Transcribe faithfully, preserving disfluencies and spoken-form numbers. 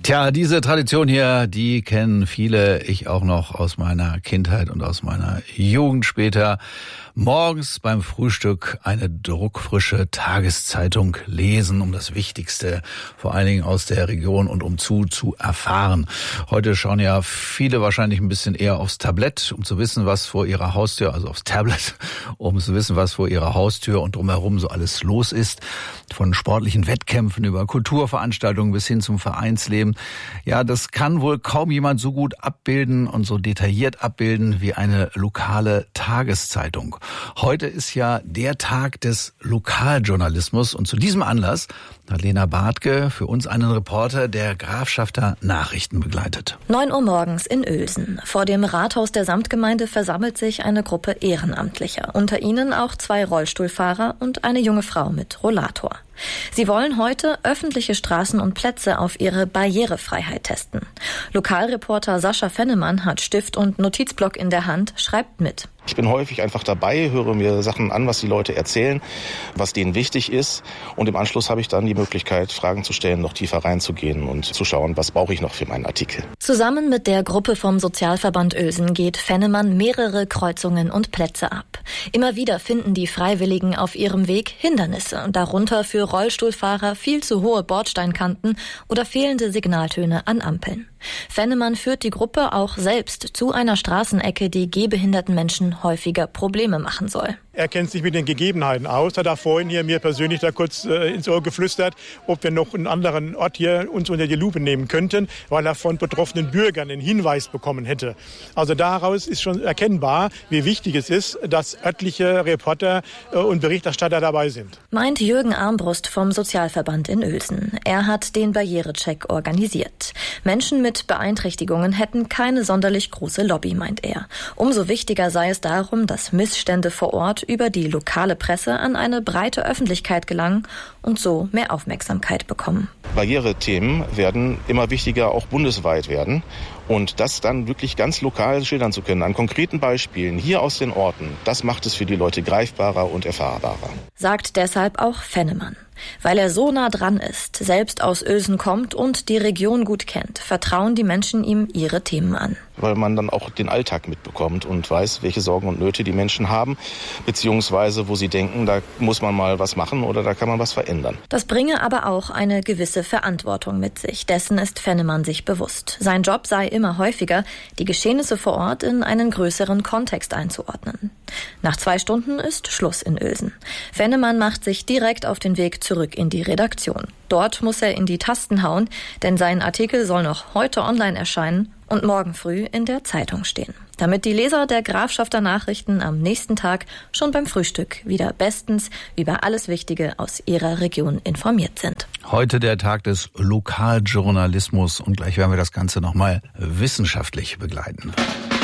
Tja, diese Tradition hier, die kennen viele, ich auch noch aus meiner Kindheit und aus meiner Jugend später. Morgens beim Frühstück eine druckfrische Tageszeitung lesen, um das Wichtigste vor allen Dingen aus der Region und umzu zu erfahren. Heute schauen ja viele wahrscheinlich ein bisschen eher aufs Tablett, um zu wissen, was vor ihrer Haustür, also aufs Tablet, um zu wissen, was vor ihrer Haustür und drumherum so alles los ist. Von sportlichen Wettkämpfen über Kulturveranstaltungen bis hin zum Vereinsleben. Ja, das kann wohl kaum jemand so gut abbilden und so detailliert abbilden wie eine lokale Tageszeitung. Heute ist ja der Tag des Lokaljournalismus und zu diesem Anlass hat Lena Bartke für uns einen Reporter der Grafschafter Nachrichten begleitet. neun Uhr morgens in Uelsen. Vor dem Rathaus der Samtgemeinde versammelt sich eine Gruppe Ehrenamtlicher. Unter ihnen auch zwei Rollstuhlfahrer und eine junge Frau mit Rollator. Sie wollen heute öffentliche Straßen und Plätze auf ihre Barrierefreiheit testen. Lokalreporter Sascha Fennemann hat Stift und Notizblock in der Hand, schreibt mit. Ich bin häufig einfach dabei, höre mir Sachen an, was die Leute erzählen, was denen wichtig ist. Und im Anschluss habe ich dann die Möglichkeit, Fragen zu stellen, noch tiefer reinzugehen und zu schauen, was brauche ich noch für meinen Artikel. Zusammen mit der Gruppe vom Sozialverband Uelsen geht Fennemann mehrere Kreuzungen und Plätze ab. Immer wieder finden die Freiwilligen auf ihrem Weg Hindernisse, darunter für Rollstuhlfahrer viel zu hohe Bordsteinkanten oder fehlende Signaltöne an Ampeln. Fennemann führt die Gruppe auch selbst zu einer Straßenecke, die gehbehinderten Menschen häufiger Probleme machen soll. Er kennt sich mit den Gegebenheiten aus, hat er vorhin hier mir persönlich da kurz äh, ins Ohr geflüstert, ob wir noch einen anderen Ort hier uns unter die Lupe nehmen könnten, weil er von betroffenen Bürgern einen Hinweis bekommen hätte. Also daraus ist schon erkennbar, wie wichtig es ist, dass örtliche Reporter äh, und Berichterstatter dabei sind. Meint Jürgen Armbrust vom Sozialverband in Uelsen. Er hat den Barrierecheck organisiert. Menschen mit Beeinträchtigungen hätten keine sonderlich große Lobby, meint er. Umso wichtiger sei es darum, dass Missstände vor Ort über die lokale Presse an eine breite Öffentlichkeit gelangen und so mehr Aufmerksamkeit bekommen. Barrierethemen werden immer wichtiger, auch bundesweit werden. Und das dann wirklich ganz lokal schildern zu können, an konkreten Beispielen hier aus den Orten, das macht es für die Leute greifbarer und erfahrbarer. Sagt deshalb auch Fennemann. Weil er so nah dran ist, selbst aus Uelsen kommt und die Region gut kennt, vertrauen die Menschen ihm ihre Themen an. Weil man dann auch den Alltag mitbekommt und weiß, welche Sorgen und Nöte die Menschen haben, beziehungsweise wo sie denken, da muss man mal was machen oder da kann man was verändern. Das bringe aber auch eine gewisse Verantwortung mit sich. Dessen ist Fennemann sich bewusst. Sein Job sei immer häufiger, die Geschehnisse vor Ort in einen größeren Kontext einzuordnen. Nach zwei Stunden ist Schluss in Uelsen. Fennemann macht sich direkt auf den Weg zurück in die Redaktion. Dort muss er in die Tasten hauen, denn sein Artikel soll noch heute online erscheinen und morgen früh in der Zeitung stehen. Damit die Leser der Grafschafter Nachrichten am nächsten Tag schon beim Frühstück wieder bestens über alles Wichtige aus ihrer Region informiert sind. Heute der Tag des Lokaljournalismus und gleich werden wir das Ganze nochmal wissenschaftlich begleiten.